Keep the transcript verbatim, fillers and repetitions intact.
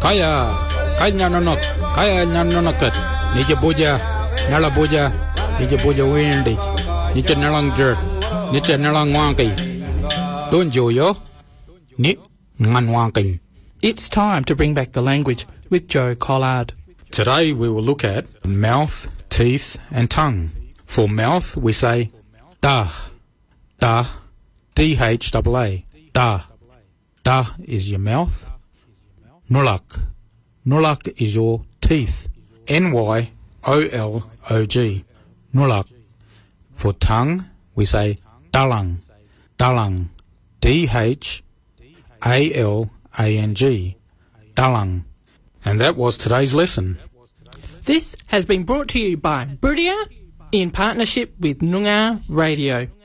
Kaya, kaya nonot, kaya nanonokat. Nija buja, nala buja, nija buja windy. Nija nalang jerk, nija nalang wanky. Don't you yo? Ni ngan wanking. It's time to bring back the language with Joe Collard. Today we will look at mouth, teeth and tongue. For mouth we say da, da, D H A A, da. Da is your mouth. Nulak, nulak is your teeth. N Y O L O G, nulak. For tongue we say dalang, dalang, D H A L A N G, dalang. And that was today's lesson. This has been brought to you by Buridia in partnership with Noongar Radio.